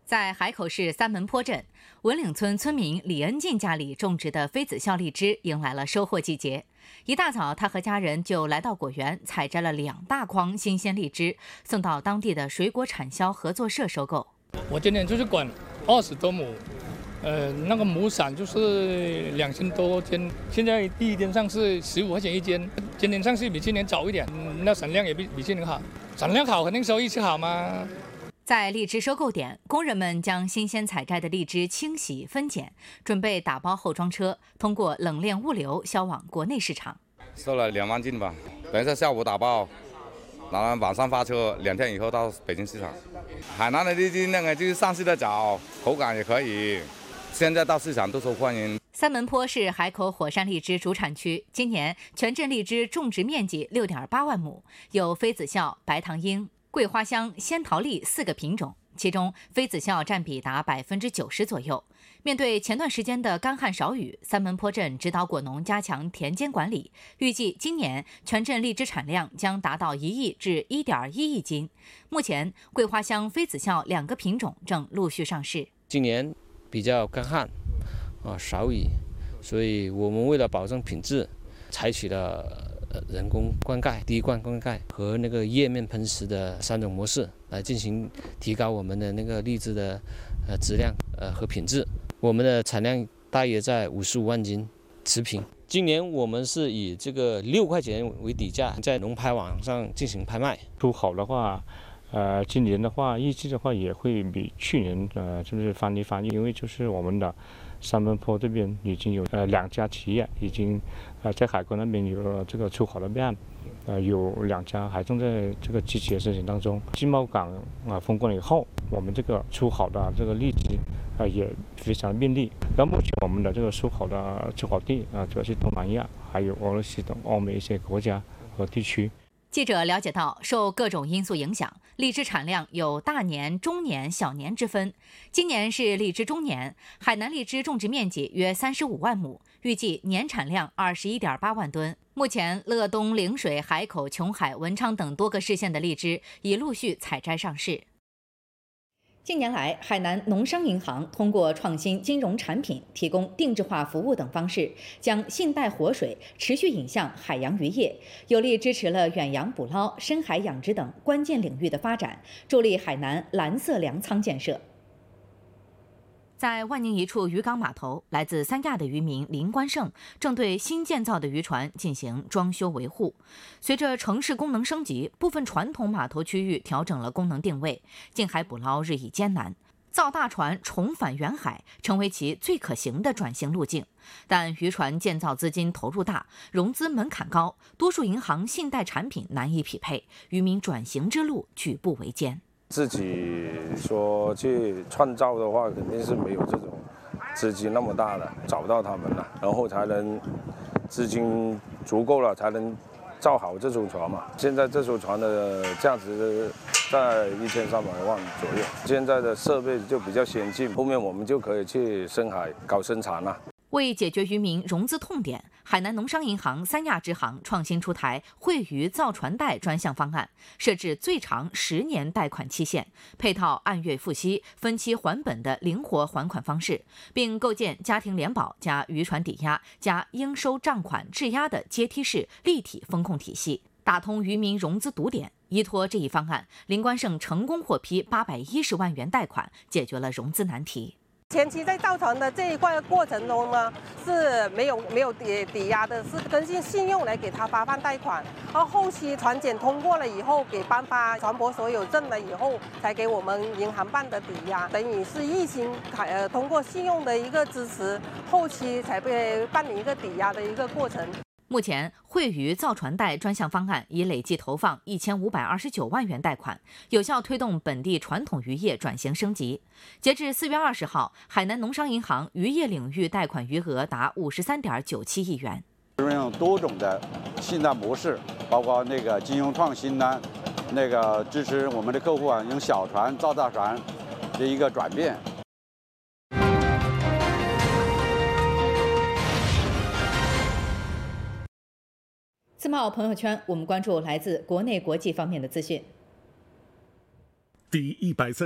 在海口市三门坡镇文岭村村民李恩进家里种植的妃子笑荔枝迎来了收获季节。一大早，他和家人就来到果园，采摘了2大筐新鲜荔枝，送到当地的水果产销合作社收购。 我今年就是管20多亩，那个亩产就是2000多斤，现在第一天上市15块钱一斤，今年上市比去年早一点，那产量也比去年好，产量好肯定收益是好嘛。 在荔枝收购点，工人们将新鲜采摘的荔枝清洗分拣，准备打包后装车，通过冷链物流销往国内市场。 收了2万斤吧，等一下下午打包，然后晚上发车，2天以后到北京市场。海南的荔枝那个就是上市的早，口感也可以，现在到市场都受欢迎。 三门坡是海口火山荔枝主产区，今年全镇荔枝种植面积6.8万亩，有妃子笑、白糖樱、桂花香、仙桃荔4个品种，其中妃子笑占比达90%左右。面对前段时间的干旱少雨，三门坡镇指导果农加强田间管理，预计今年全镇荔枝产量将达到1亿至1.1亿斤。目前，桂花香、妃子笑2个品种正陆续上市。 今年比较干旱，少雨，所以我们为了保证品质，采取了人工灌溉、滴灌灌溉和那个叶面喷施的3种模式来进行提高我们的那个荔枝的质量和品质。我们的产量大约在55万斤持平。今年我们是以这个6块钱为底价，在农拍网上进行拍卖。 出好的话，今年的话预计的话也会比去年就是翻一，因为就是我们的三门坡这边已经有2家企业已经在海关那边有了这个出口的备案，有2家还正在这个积极的申请当中。经贸港封关了以后，我们这个出口的这个荔枝也非常便利。那目前我们的这个出口地主要是东南亚，还有俄罗斯等欧美一些国家和地区。 记者了解到，受各种因素影响，荔枝产量有大年、中年、小年之分。今年是荔枝中年，海南荔枝种植面积约35万亩，预计年产量21.8万吨。目前，乐东、陵水、海口、琼海、文昌等多个市县的荔枝已陆续采摘上市。近年来，海南农商银行通过创新金融产品、提供定制化服务等方式，将信贷活水持续引向海洋渔业，有力支持了远洋捕捞、深海养殖等关键领域的发展，助力海南蓝色粮仓建设。在万宁一处渔港码头，来自三亚的渔民林关胜正对新建造的渔船进行装修维护。随着城市功能升级，部分传统码头区域调整了功能定位，近海捕捞日益艰难，造大船重返远海成为其最可行的转型路径。但渔船建造资金投入大，融资门槛高，多数银行信贷产品难以匹配，渔民转型之路举步维艰。 自己说去创造的话，肯定是没有这种资金那么大的，找到他们了，然后才能资金足够了，才能造好这艘船嘛。现在这艘船的价值在1300万左右，现在的设备就比较先进，后面我们就可以去深海搞生产了。 为解决渔民融资痛点，海南农商银行三亚支行创新出台惠渔造船贷专项方案，设置最长10年贷款期限，配套按月付息、分期还本的灵活还款方式，并构建家庭联保加渔船抵押加应收账款质押的阶梯式立体风控体系，打通渔民融资堵点。依托这一方案，林关胜成功获批810万元贷款，解决了融资难题。 前期在造船的这一块过程中呢，是没有抵押的，是根据信用来给他发放贷款。而后期船检通过了以后，给颁发船舶所有证了以后，才给我们银行办的抵押，等于是疫情通过信用的一个支持，后期才被办理一个抵押的一个过程。 目前，惠渔造船贷专项方案已累计投放1529万元贷款，有效推动本地传统渔业转型升级。截至4月20号，海南农商银行渔业领域贷款余额达53.97亿元。 运用多种的信贷模式，包括那个金融创新呢，那个支持我们的客户用小船造大船的一个转变。 自贸朋友圈，我们关注来自国内国际方面的资讯。 第130